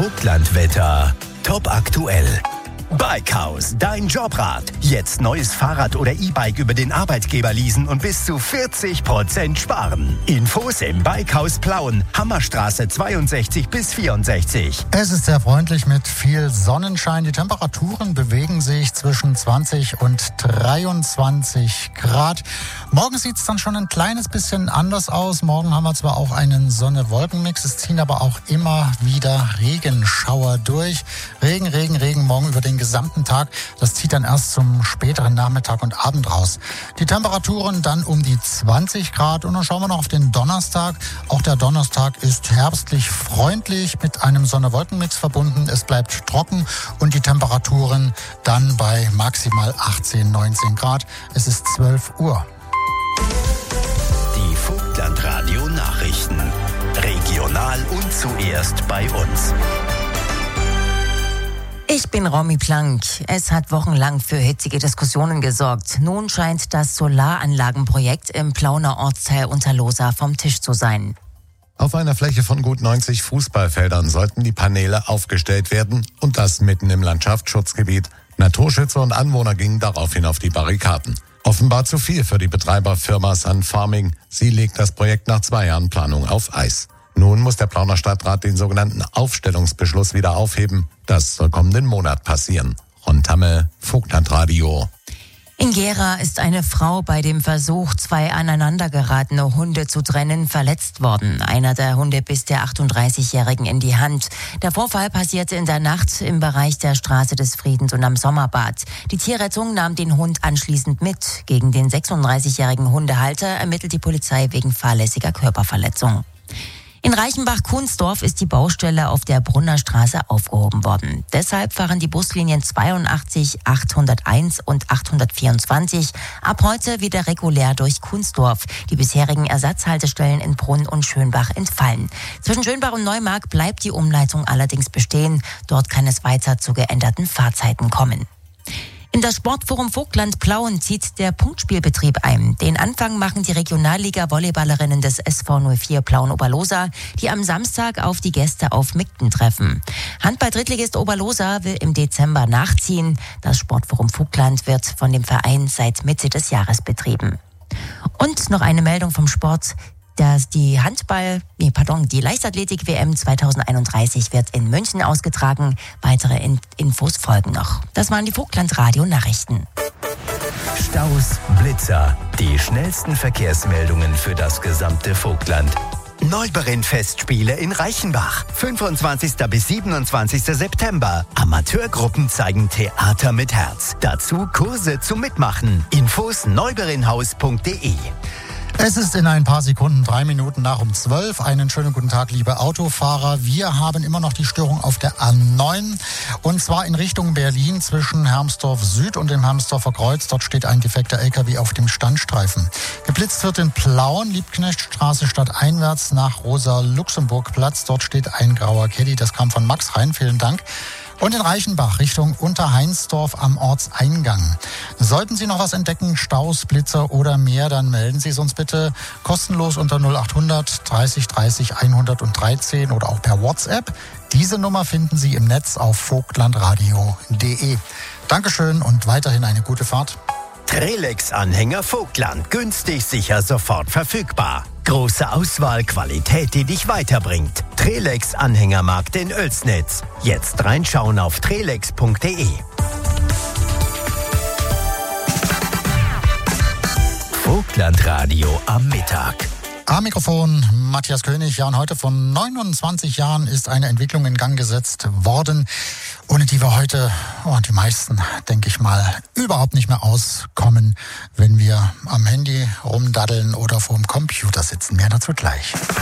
Vogtlandwetter. Top aktuell. Bikehaus, dein Jobrat. Jetzt neues Fahrrad oder E-Bike über den Arbeitgeber leasen und bis zu 40% sparen. Infos im Bikehaus Plauen, Hammerstraße 62 bis 64. Es ist sehr freundlich mit viel Sonnenschein. Die Temperaturen bewegen sich zwischen 20 und 23 Grad. Morgen sieht es dann schon ein kleines bisschen anders aus. Morgen haben wir zwar auch einen Sonne-Wolken-Mix, es ziehen aber auch immer wieder Regenschauer durch. Regen morgen über den gesamten Tag. Das zieht dann erst zum späteren Nachmittag und Abend raus. Die Temperaturen dann um die 20 Grad. Und dann schauen wir noch auf den Donnerstag. Auch der Donnerstag ist herbstlich freundlich mit einem Sonne-Wolken-Mix verbunden. Es bleibt trocken und die Temperaturen dann bei maximal 18, 19 Grad. Es ist 12 Uhr. Die Vogtlandradio-Nachrichten. Regional und zuerst bei uns. Ich bin Romy Plank. Es hat wochenlang für hitzige Diskussionen gesorgt. Nun scheint das Solaranlagenprojekt im Plauner Ortsteil Unterlohsa vom Tisch zu sein. Auf einer Fläche von gut 90 Fußballfeldern sollten die Paneele aufgestellt werden und das mitten im Landschaftsschutzgebiet. Naturschützer und Anwohner gingen daraufhin auf die Barrikaden. Offenbar zu viel für die Betreiberfirma Sun Farming. Sie legt das Projekt nach 2 Jahren Planung auf Eis. Nun muss der Plauner Stadtrat den sogenannten Aufstellungsbeschluss wieder aufheben. Das soll kommenden Monat passieren. Ron Tamme, Vogtlandradio. In Gera ist eine Frau bei dem Versuch, 2 aneinandergeratene Hunde zu trennen, verletzt worden. Einer der Hunde biss der 38-Jährigen in die Hand. Der Vorfall passierte in der Nacht im Bereich der Straße des Friedens und am Sommerbad. Die Tierrettung nahm den Hund anschließend mit. Gegen den 36-jährigen Hundehalter ermittelt die Polizei wegen fahrlässiger Körperverletzung. In Reichenbach-Kunsdorf ist die Baustelle auf der Brunner Straße aufgehoben worden. Deshalb fahren die Buslinien 82, 801 und 824 ab heute wieder regulär durch Kunsdorf. Die bisherigen Ersatzhaltestellen in Brunn und Schönbach entfallen. Zwischen Schönbach und Neumark bleibt die Umleitung allerdings bestehen. Dort kann es weiter zu geänderten Fahrzeiten kommen. In das Sportforum Vogtland Plauen zieht der Punktspielbetrieb ein. Den Anfang machen die Regionalliga-Volleyballerinnen des SV 04 Plauen-Oberlohsa, die am Samstag auf die Gäste auf Migden treffen. Handball-Drittligist Oberlohsa will im Dezember nachziehen. Das Sportforum Vogtland wird von dem Verein seit Mitte des Jahres betrieben. Und noch eine Meldung vom Sport. Die Leichtathletik-WM 2031 wird in München ausgetragen. Weitere Infos folgen noch. Das waren die Vogtland-Radio-Nachrichten. Staus, Blitzer, die schnellsten Verkehrsmeldungen für das gesamte Vogtland. Neuberen-Festspiele in Reichenbach. 25. bis 27. September. Amateurgruppen zeigen Theater mit Herz. Dazu Kurse zum Mitmachen. Infos neuberinhaus.de. Es ist in ein paar Sekunden 3 Minuten nach um 12. Einen schönen guten Tag, liebe Autofahrer. Wir haben immer noch die Störung auf der A9 und zwar in Richtung Berlin zwischen Hermsdorf Süd und dem Hermsdorfer Kreuz. Dort steht ein defekter LKW auf dem Standstreifen. Geblitzt wird in Plauen, Liebknechtstraße stadteinwärts nach Rosa-Luxemburg-Platz. Dort steht ein grauer Caddy. Das kam von Max Rhein. Vielen Dank. Und in Reichenbach Richtung Unterheinsdorf am Ortseingang. Sollten Sie noch was entdecken, Staus, Blitzer oder mehr, dann melden Sie es uns bitte kostenlos unter 0800 30 30 113 oder auch per WhatsApp. Diese Nummer finden Sie im Netz auf vogtlandradio.de. Dankeschön und weiterhin eine gute Fahrt. Trelex-Anhänger Vogtland. Günstig, sicher, sofort verfügbar. Große Auswahl, Qualität, die dich weiterbringt. Trelex-Anhängermarkt in Oelsnitz. Jetzt reinschauen auf trelex.de. Vogtlandradio am Mittag. Am Mikrofon Matthias König. Ja, und heute vor 29 Jahren ist eine Entwicklung in Gang gesetzt worden, ohne die wir heute, die meisten, denke ich mal, überhaupt nicht mehr auskommen, wenn wir am Handy rumdaddeln oder vor dem Computer sitzen. Mehr dazu gleich.